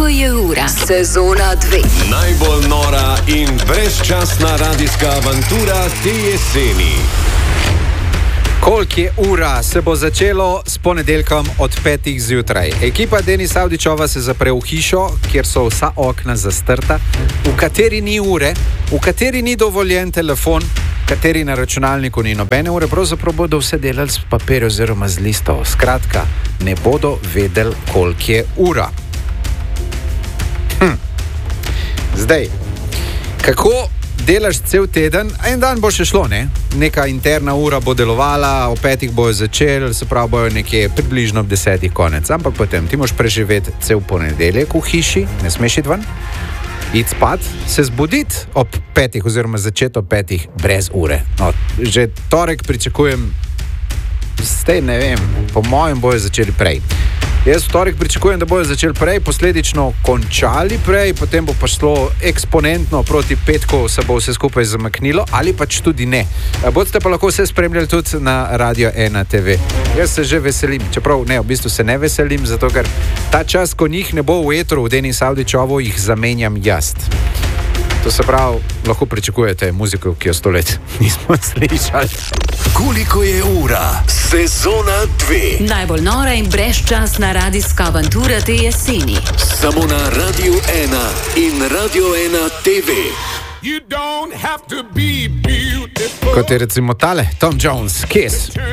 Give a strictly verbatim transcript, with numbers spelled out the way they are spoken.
Koliko je ura? Sezona dve. Najbolj nora in brezčasna radijska avantura te jeseni. Koliko je ura, se bo začelo s ponedeljkom od petih zjutraj. Ekipa Denis Avdićova se zapre v hišo, kjer so vsa okna zastrta, v kateri ni ure, v kateri ni dovoljen telefon, v kateri na računalniku ni nobene ure, pravzaprav bodo vse delali s papirjem oziroma z listov. Skratka, ne bodo vedeli, koliko je ura. Hm. Zdaj, kako delaš cel teden, en dan bo še šlo, ne? Neka interna ura bo delovala, ob petih bojo začeli, se pravi bojo nekje približno ob desetih konec. Ampak potem ti moš preživeti cel ponedeljek v hiši, ne smeš iti ven, iti spat, se zbuditi ob petih oziroma začeti ob petih brez ure. No, že torek pričakujem, zdaj ne vem, po mojem bojo začeli prej. Jaz v torek pričakujem, da bojo začeli prej, posledično končali prej, potem bo pa šlo eksponentno proti petku, se bo vse skupaj zamaknilo, ali pač tudi ne. Bodite pa lahko vse spremljali tudi na Radio ena te ve. Jaz se že veselim, čeprav ne, v bistvu se ne veselim, zato ker ta čas, ko njih ne bo v etru, v Denis Avdićovo, jih zamenjam jaz. To se pravi, lahko pričakujete muziko, ki jo sto let nismo slišali. Koliko je ura? Sezona dve. Najbolj nora in brezčasna radijska avantura te jeseni. Samo na Radio ena in Radio ena te ve. Kot je recimo tale, Tom Jones, Kiss.